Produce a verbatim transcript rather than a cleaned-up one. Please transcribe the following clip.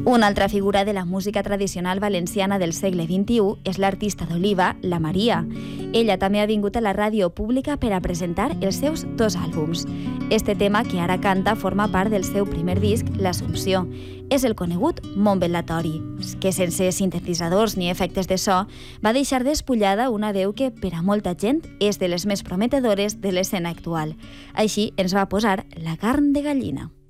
Una altra figura de la música tradicional valenciana del segle vint-i-u és l'artista d'Oliva, la Maria. Ella també ha vingut a la ràdio pública per a presentar els seus dos àlbums. Este tema que ara canta forma part del seu primer disc, L'Assumpció. És el conegut Mont Bellatori, que sense sintetitzadors ni efectes de so va deixar despullada una veu que per a molta gent és de les més prometedores de l'escena actual. Així ens va posar La carn de gallina.